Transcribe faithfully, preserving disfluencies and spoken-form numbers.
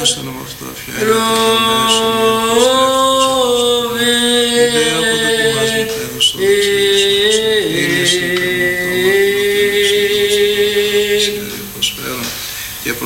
στο όνομα αυτό αφιέρα την αμέσω μία αποστρέφει. Ιδέα από το κοιμάς μετέρους όλους.